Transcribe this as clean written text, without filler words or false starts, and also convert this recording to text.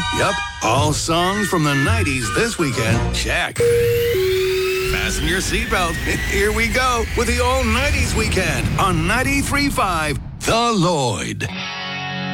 Yep, all songs from the 90s this weekend. Check. Fasten your seatbelt. Here we go with the all 90s weekend on 93.5 The Lloyd.